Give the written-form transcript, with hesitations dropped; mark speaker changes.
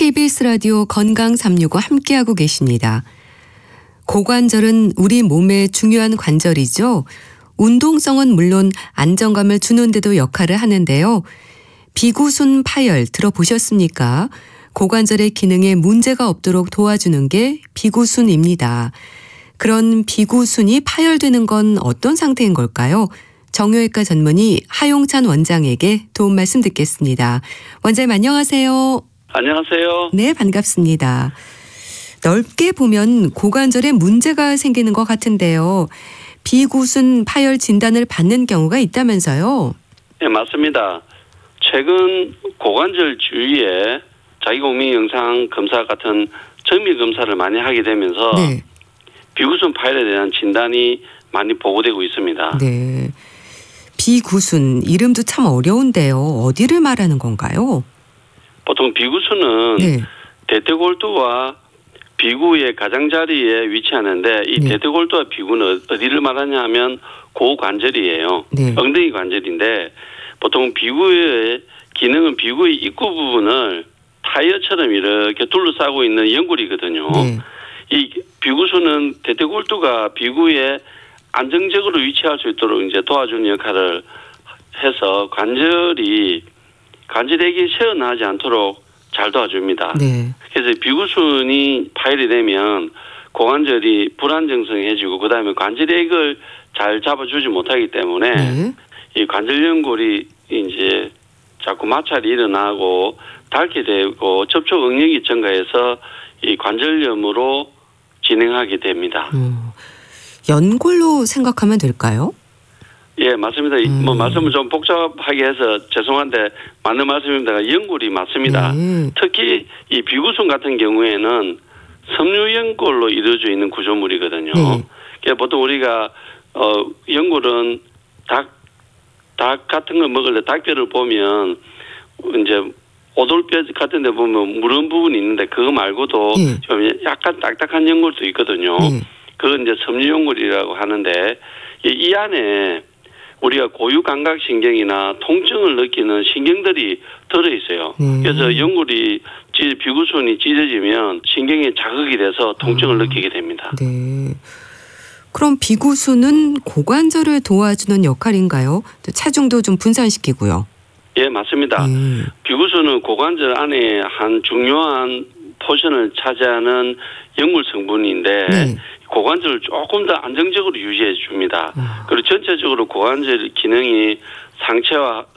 Speaker 1: KBS 라디오 건강 365 함께하고 계십니다. 고관절은 우리 몸의 중요한 관절이죠. 운동성은 물론 안정감을 주는 데도 역할을 하는데요. 비구순 파열 들어보셨습니까? 고관절의 기능에 문제가 없도록 도와주는 게 비구순입니다. 그런 비구순이 파열되는 건 어떤 상태인 걸까요? 정형외과 전문의 하용찬 원장에게 도움 말씀 듣겠습니다. 원장님 안녕하세요.
Speaker 2: 안녕하세요.
Speaker 1: 네, 반갑습니다. 넓게 보면 고관절에 문제가 생기는 것 같은데요. 비구순 파열 진단을 받는 경우가 있다면서요?
Speaker 2: 네, 맞습니다. 최근 고관절 주위에 자기공명 영상 검사 같은 정밀 검사를 많이 하게 되면서
Speaker 1: 네.
Speaker 2: 비구순 파열에 대한 진단이 많이 보고되고 있습니다.
Speaker 1: 네. 비구순 이름도 참 어려운데요. 어디를 말하는 건가요?
Speaker 2: 보통 비구순은
Speaker 1: 네.
Speaker 2: 대퇴골두와 비구의 가장자리에 위치하는데 이
Speaker 1: 네.
Speaker 2: 대퇴골두와 비구는 어디를 말하냐 하면 고관절이에요.
Speaker 1: 네.
Speaker 2: 엉덩이 관절인데 보통 비구의 기능은 비구의 입구 부분을 타이어처럼 이렇게 둘러싸고 있는 연골이거든요.
Speaker 1: 네.
Speaker 2: 이 비구순은 대퇴골두가 비구에 안정적으로 위치할 수 있도록 이제 도와주는 역할을 해서 관절이 새어나지 않도록 잘 도와줍니다.
Speaker 1: 네.
Speaker 2: 그래서 비구순이 파열이 되면 고관절이 불안정성해지고 그다음에 관절액을 잘 잡아주지 못하기 때문에
Speaker 1: 네.
Speaker 2: 이 관절 연골이 이제 자꾸 마찰이 일어나고 닳게 되고 접촉 응력이 증가해서 이 관절염으로 진행하게 됩니다.
Speaker 1: 연골로 생각하면 될까요?
Speaker 2: 예, 맞습니다. 뭐 말씀을 좀 복잡하게 해서 죄송한데 맞는 말씀입니다. 연골이 맞습니다.
Speaker 1: 네.
Speaker 2: 특히 이 비구순 같은 경우에는 섬유연골로 이루어져 있는 구조물이거든요.
Speaker 1: 네.
Speaker 2: 그러니까 보통 우리가 연골은 닭 같은 거 먹을 때 닭뼈를 보면 이제 오돌뼈 같은 데 보면 무른 부분이 있는데 그거 말고도
Speaker 1: 네.
Speaker 2: 좀 약간 딱딱한 연골도 있거든요.
Speaker 1: 네.
Speaker 2: 그건 이제 섬유연골이라고 하는데 이 안에 우리가 고유감각신경이나 통증을 느끼는 신경들이 들어있어요. 그래서 연골이 비구순이 찢어지면 신경에 자극이 돼서 통증을 느끼게 됩니다.
Speaker 1: 네. 그럼 비구순은 고관절을 도와주는 역할인가요? 또 체중도 좀 분산시키고요.
Speaker 2: 예, 맞습니다. 비구순은 고관절 안에 한 중요한 포션을 차지하는 연골 성분인데
Speaker 1: 네.
Speaker 2: 고관절을 조금 더 안정적으로 유지해 줍니다. 그리고 전체적으로 고관절 기능이 상체와